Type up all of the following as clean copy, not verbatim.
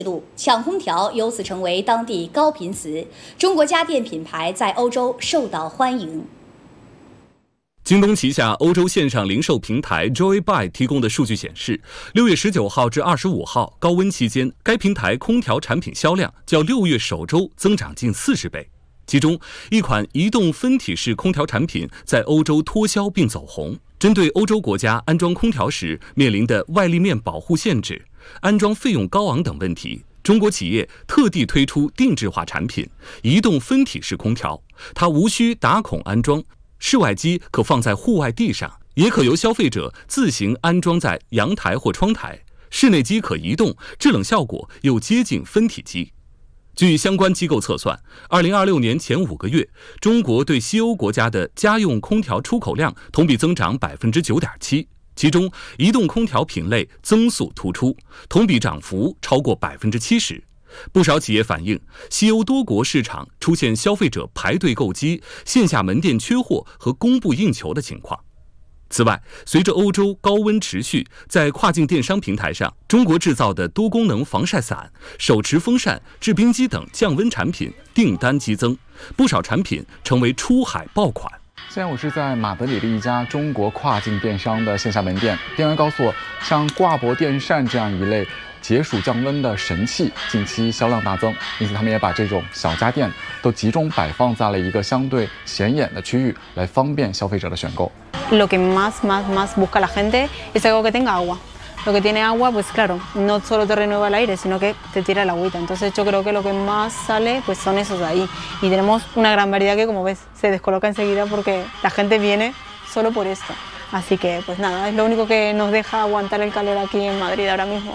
路，抢空调由此成为当地高频词。中国家电品牌在欧洲受到欢迎。 京东旗下欧洲线上零售平台 Joybuy 提供的数据显示，6月19号至25号高温期间，该平台空调产品销量较6月首周增长近40倍。其中，一款移动分体式空调产品在欧洲脱销并走红。针对欧洲国家安装空调时面临的外立面保护限制、安装费用高昂等问题，中国企业特地推出定制化产品——移动分体式空调。它无需打孔安装，室外机可放在户外地上，也可由消费者自行安装在阳台或窗台。室内机可移动，制冷效果又接近分体机。据相关机构测算，2026年前5个月，中国对西欧国家的家用空调出口量同比增长 9.7%， 其中移动空调品类增速突出，同比涨幅超过 70%。不少企业反映，西欧多国市场出现消费者排队购机、线下门店缺货和供不应求的情况。此外，随着欧洲高温持续，在跨境电商平台上，中国制造的多功能防晒伞、手持风扇、制冰机等降温产品订单激增，不少产品成为出海爆款。 现在我是在马德里的一家中国跨境电商的线下门店，店员告诉我，像挂脖电扇这样一类解暑降温的神器近期销量大增，因此他们也把这种小家电都集中摆放在了一个相对显眼的区域，来方便消费者的选购。 Lo que más busca la gente es algo que tenga agua. Lo que tiene agua, pues claro, no solo te renueva el aire, sino que te tira el agüita. Entonces yo creo que lo que más sale, pues son esos de ahí. Y tenemos una gran variedad que, como ves, se descoloca enseguida porque la gente viene solo por esto. Así que, pues nada, es lo único que nos deja aguantar el calor aquí en Madrid ahora mismo.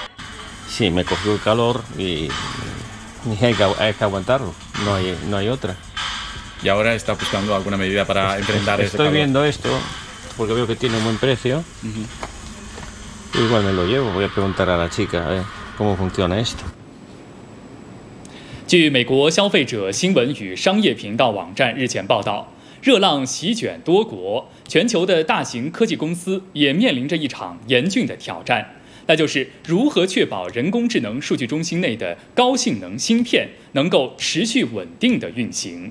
Sí, me cogió el calor y hay que aguantarlo, no hay otra. ¿Y ahora está buscando alguna medida para enfrentar ese calor? Estoy viendo esto porque veo que tiene un buen precio. Igual me lo llevo, voy a preguntar a la chica a ver cómo funciona esto. 据美国消费者新闻与商业频道网站日前报道，热浪席卷多国，全球的大型科技公司也面临着一场严峻的挑战，那就是如何确保人工智能数据中心内的高性能芯片能够持续稳定的运行。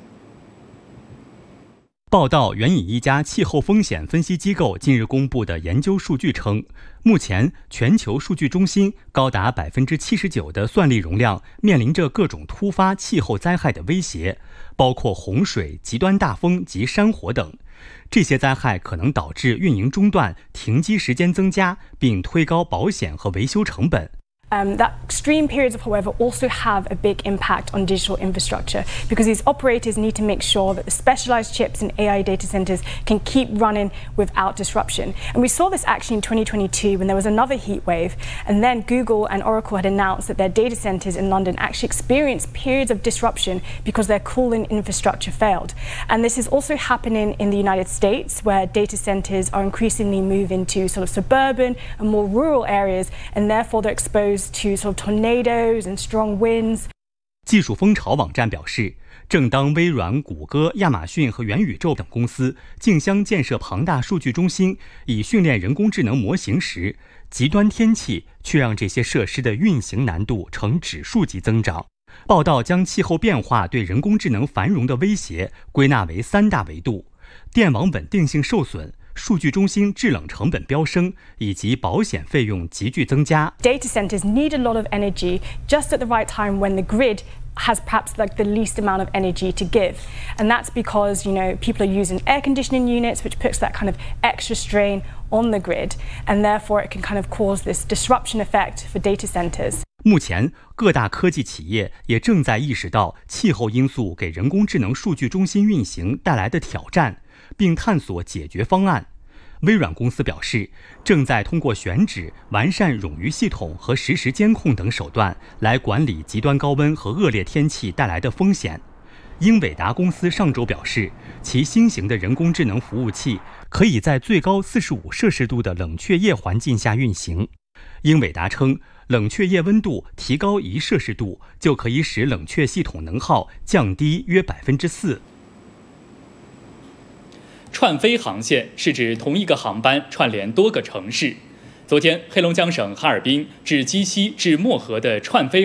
报道援引一家气候风险分析机构近日公布的研究数据称，目前全球数据中心高达 79% 的算力容量面临着各种突发气候灾害的威胁，包括洪水、极端大风及山火等。这些灾害可能导致运营中断、停机时间增加，并推高保险和维修成本。 That extreme periods, however, also have a big impact on digital infrastructure because these operators need to make sure that the specialized chips in AI data centers can keep running without disruption. And we saw this actually in 2022 when there was another heat wave, and then Google and Oracle had announced that their data centers in London actually experienced periods of disruption because their cooling infrastructure failed. And this is also happening in the United States, where data centers are increasingly moving to sort of suburban and more rural areas, and therefore they're exposed to sort of tornadoes and strong winds. 技术风潮网站表示，正当微软、谷歌、亚马逊和元宇宙等公司竞相建设庞大数据中心以训练人工智能模型时，极端天气却让这些设施的运行难度呈指数级增长。报道将气候变化对人工智能繁荣的威胁归纳为3大维度：电网稳定性受损、数据中心制冷成本飙升以及保险费用急剧增加。 Data centers need a lot of energy just at the right time when the grid has perhaps like the least amount of energy to give, and that's because people are using air conditioning units, which puts that kind of extra strain on the grid, and therefore it can kind of cause this disruption effect for data centers. 目前，各大科技企业也正在意识到气候因素给人工智能数据中心运行带来的挑战，并探索解决方案。微软公司表示，正在通过选址、完善冗余系统和实时监控等手段来管理极端高温和恶劣天气带来的风险。英伟达公司上周表示，其新型的人工智能服务器可以在最高45摄氏度的冷却液环境下运行。英伟达称，冷却液温度提高1摄氏度，就可以使冷却系统能耗降低约 4%。 串飞航线是指同一个航班串联多个城市。昨天，黑龙江省哈尔滨至鸡西至漠河的串飞